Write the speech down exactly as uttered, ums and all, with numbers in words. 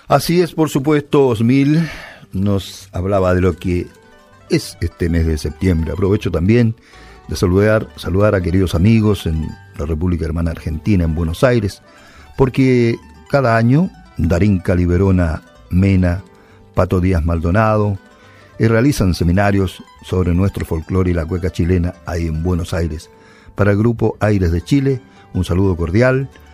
Así es, por supuesto, Osmil nos hablaba de lo que es este mes de septiembre. Aprovecho también de saludar, saludar a queridos amigos en la República Hermana Argentina, en Buenos Aires, porque cada año Darín Caliberona Mena, Pato Díaz Maldonado, y realizan seminarios sobre nuestro folclore y la cueca chilena ahí en Buenos Aires. Para el grupo Aires de Chile, un saludo cordial.